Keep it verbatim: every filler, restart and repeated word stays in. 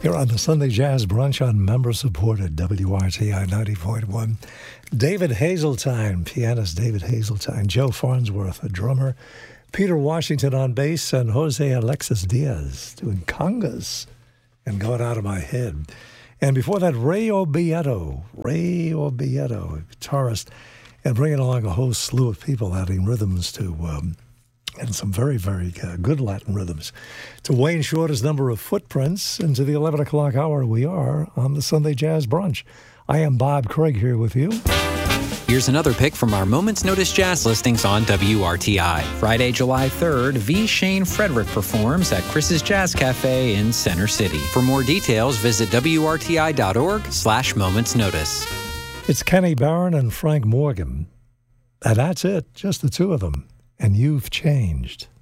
Here on the Sunday Jazz Brunch on member-supported W R T I ninety point one. David Hazeltine, pianist David Hazeltine, Joe Farnsworth, a drummer, Peter Washington on bass, and Jose Alexis Diaz doing congas and Going Out of My Head. And before that, Ray Obieto, Ray Obieto, a guitarist, and bringing along a whole slew of people adding rhythms to... Um, and some very, very uh, good Latin rhythms. To Wayne Shorter's number of footprints, and to the eleven o'clock hour, we are on the Sunday Jazz Brunch. I am Bob Craig here with you. Here's another pick from our Moment's Notice jazz listings on W R T I. Friday, July third, V. Shane Frederick performs at Chris's Jazz Cafe in Center City. For more details, visit W R T I dot org slash Moment's Notice. It's Kenny Barron and Frank Morgan. And that's it, just the two of them. And You've Changed.